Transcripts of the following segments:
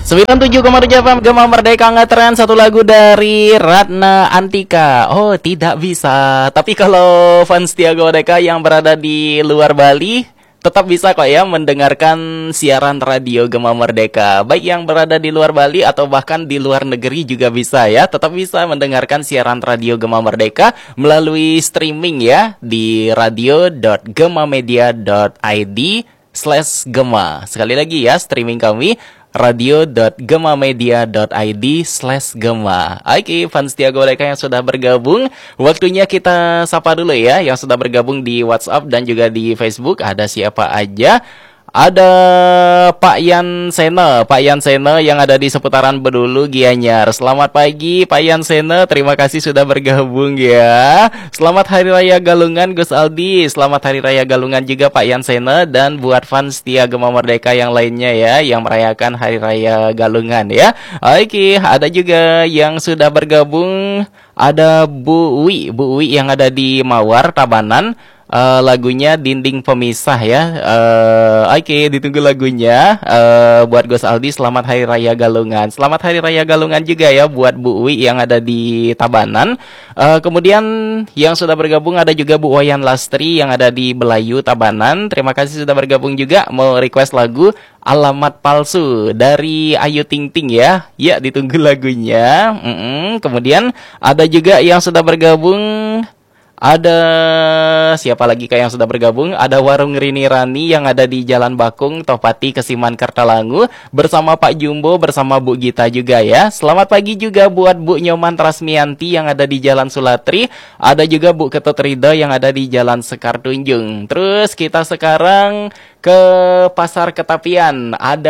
97,7 FM Gema Merdeka ngetren satu lagu dari Ratna Antika. Oh, tidak bisa. Tapi kalau fans Tiago Deka yang berada di luar Bali tetap bisa kok ya mendengarkan siaran radio Gema Merdeka. Baik yang berada di luar Bali atau bahkan di luar negeri juga bisa ya. Tetap bisa mendengarkan siaran radio Gema Merdeka melalui streaming ya di radio.gemamedia.id/Gema. Sekali lagi ya, streaming kami radio.gemamedia.id/Gema. Oke, fans Tiago Deka yang sudah bergabung, waktunya kita sapa dulu ya yang sudah bergabung di WhatsApp dan juga di Facebook. Ada siapa aja? Ada Pak Yansene yang ada di seputaran Bedulu Gianyar. Selamat pagi Pak Yansene, terima kasih sudah bergabung ya. Selamat Hari Raya Galungan Gus Aldi, selamat Hari Raya Galungan juga Pak Yansene. Dan buat fans Setia Gema Merdeka yang lainnya ya, yang merayakan Hari Raya Galungan ya. Oke, ada juga yang sudah bergabung. Ada Bu Uwi yang ada di Mawar, Tabanan. Lagunya Dinding Pemisah ya. Oke, ditunggu lagunya. Buat Gus Aldi, selamat Hari Raya Galungan. Selamat Hari Raya Galungan juga ya buat Bu Uwi yang ada di Tabanan. Kemudian yang sudah bergabung ada juga Bu Wayan Lastri yang ada di Belayu, Tabanan. Terima kasih sudah bergabung juga. Mau request lagu Alamat Palsu dari Ayu Ting Ting ya. Ya, ditunggu lagunya. Kemudian ada juga yang sudah bergabung. Ada siapa lagi kayak yang sudah bergabung? Ada Warung Rini Rani yang ada di Jalan Bakung, Topati, Kesiman, Kartalangu, bersama Pak Jumbo, bersama Bu Gita juga ya. Selamat pagi juga buat Bu Nyoman Trasmianti yang ada di Jalan Sulatri. Ada juga Bu Ketut Ridho yang ada di Jalan Sekar Tunjung. Terus kita sekarang ke Pasar Ketapian.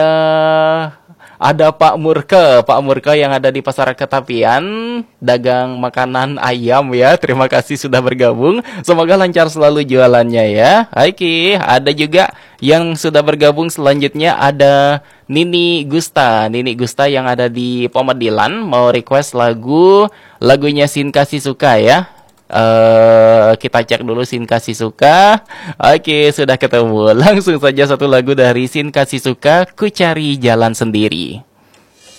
Ada Pak Murke yang ada di Pasar Ketapian, dagang makanan ayam ya. Terima kasih sudah bergabung. Semoga lancar selalu jualannya ya. Oke, ada juga yang sudah bergabung selanjutnya ada Nini Gusta yang ada di Pemedilan, mau request lagunya Sin Kasih Suka ya. Kita cek dulu Sin Kasih Suka. Oke, sudah ketemu. Langsung saja satu lagu dari Sin Kasih Suka, Ku Cari Jalan Sendiri.